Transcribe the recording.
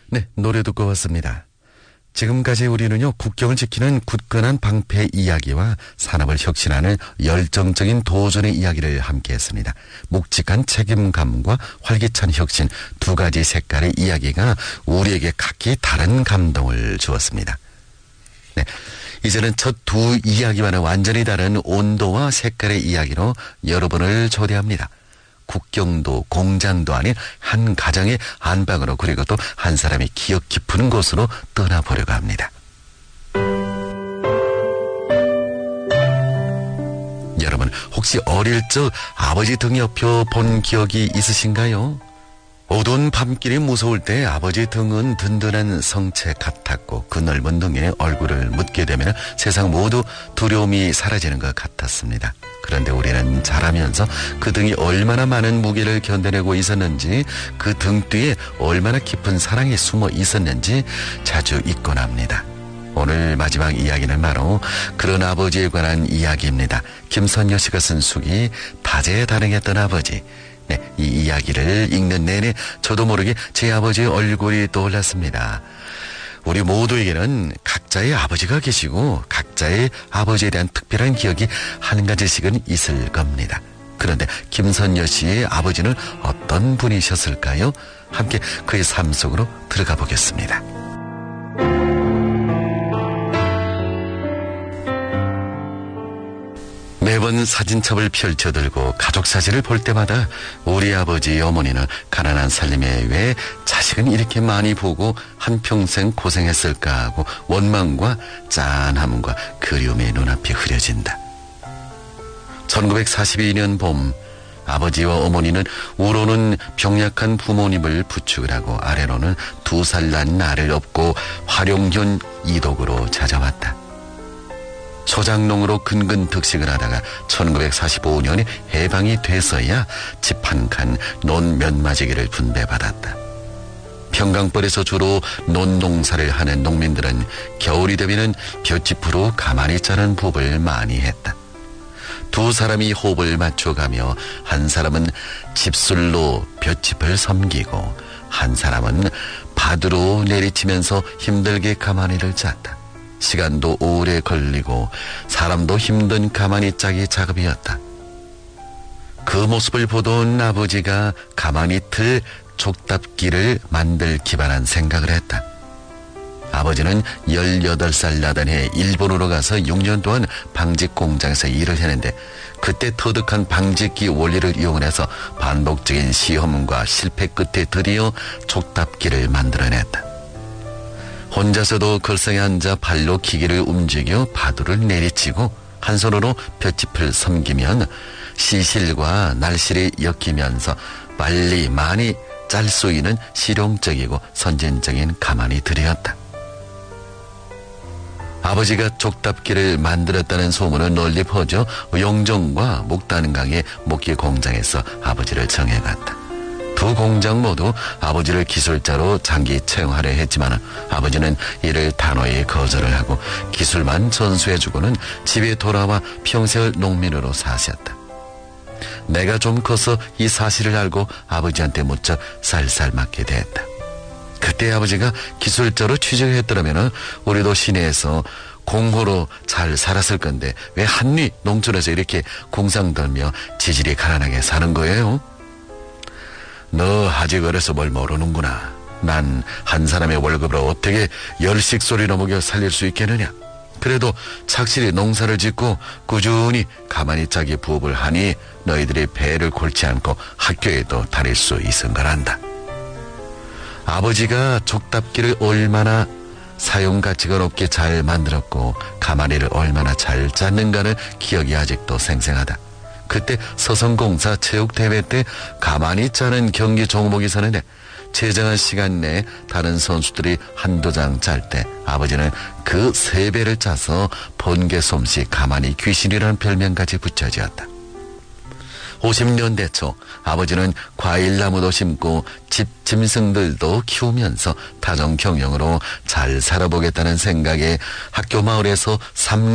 네, 노래 듣고 왔습니다. 지금까지 우리는요, 국경을 지키는 굳건한 방패 이야기와 산업을 혁신하는 열정적인 도전의 이야기를 함께 했습니다. 묵직한 책임감과 활기찬 혁신 두 가지 색깔의 이야기가 우리에게 각기 다른 감동을 주었습니다. 네, 이제는 첫 두 이야기와는 완전히 다른 온도와 색깔의 이야기로 여러분을 초대합니다. 국경도 공장도 아닌 한 가정의 안방으로, 그리고 또 한 사람이 기억 깊은 곳으로 떠나보려고 합니다. 여러분, 혹시 어릴 적 아버지 등 옆에 본 기억이 있으신가요? 어두운 밤길이 무서울 때 아버지 등은 든든한 성체 같았고, 그 넓은 등에 얼굴을 묻게 되면 세상 모두 두려움이 사라지는 것 같았습니다. 그런데 우리는 자라면서 그 등이 얼마나 많은 무게를 견뎌내고 있었는지, 그 등 뒤에 얼마나 깊은 사랑이 숨어 있었는지 자주 잊곤 합니다. 오늘 마지막 이야기는 바로 그런 아버지에 관한 이야기입니다. 김선여 씨가 쓴 수기 다재다능했던 아버지. 네, 이 이야기를 읽는 내내 저도 모르게 제 아버지의 얼굴이 떠올랐습니다. 우리 모두에게는 각자의 아버지가 계시고 각자의 아버지에 대한 특별한 기억이 한 가지씩은 있을 겁니다. 그런데 김선여 씨의 아버지는 어떤 분이셨을까요? 함께 그의 삶 속으로 들어가 보겠습니다. 매번 사진첩을 펼쳐들고 가족 사진을 볼 때마다 우리 아버지 어머니는 가난한 살림에 왜 자식은 이렇게 많이 보고 한평생 고생했을까 하고 원망과 짠함과 그리움의 눈앞이 흐려진다. 1942년 봄, 아버지와 어머니는 우로는 병약한 부모님을 부축을 하고 아래로는 2살 난 나를 업고 화룡현 이독으로 찾아왔다. 초장농으로 근근득식을 하다가 1945년에 해방이 돼서야 집 한 칸 논 몇 마지기를 분배받았다. 평강벌에서 주로 논농사를 하는 농민들은 겨울이 되면 볏짚으로 가만히 자는 부업을 많이 했다. 두 사람이 호흡을 맞춰가며 한 사람은 집술로 볏짚을 섬기고 한 사람은 바드로 내리치면서 힘들게 가마니를 짰다. 시간도 오래 걸리고 사람도 힘든 가마니 짜기 작업이었다. 그 모습을 보던 아버지가 가마니 틀 족답기를 만들 기발한 생각을 했다. 아버지는 18살 나던 해 일본으로 가서 6년 동안 방직 공장에서 일을 했는데, 그때 터득한 방직기 원리를 이용해서 반복적인 시험과 실패 끝에 드디어 족답기를 만들어냈다. 혼자서도 걸상에 앉아 발로 기계를 움직여 바두를 내리치고 한 손으로 볏짚을 섬기면 시실과 날실이 엮이면서 빨리 많이 짤 수 있는 실용적이고 선진적인 가마니들이었다. 아버지가 족답기를 만들었다는 소문은 널리 퍼져 영종과 목단강의 목기 공장에서 아버지를 청해갔다. 두 공장 모두 아버지를 기술자로 장기 채용하려 했지만 아버지는 이를 단호히 거절을 하고 기술만 전수해주고는 집에 돌아와 평생을 농민으로 사셨다. 내가 좀 커서 이 사실을 알고 아버지한테 묻자 살살 맞게 됐다. 그때 아버지가 기술자로 취직을 했더라면 우리도 시내에서 공호로 잘 살았을 건데 왜 한리 농촌에서 이렇게 공상떨며 지질이 가난하게 사는 거예요? 너 아직 어려서 뭘 모르는구나. 난 한 사람의 월급으로 어떻게 열식소리나 먹여 살릴 수 있겠느냐. 그래도 착실히 농사를 짓고 꾸준히 가만히 자기 부업을 하니 너희들이 배를 골치 않고 학교에도 다닐 수 있은 거란다. 아버지가 족답기를 얼마나 사용가치가 높게 잘 만들었고 가마니를 얼마나 잘 짰는가는 기억이 아직도 생생하다. 그때 서성공사 체육대회 때 가만히 짜는 경기 종목이 서는데 제정한 시간 내에 다른 선수들이 한두 장 짤 때 아버지는 그 3배를 짜서 번개 솜씨 가만히 귀신이라는 별명까지 붙여지었다. 50년대 초 아버지는 과일나무도 심고 집 짐승들도 키우면서 다정경영으로 잘 살아보겠다는 생각에 학교 마을에서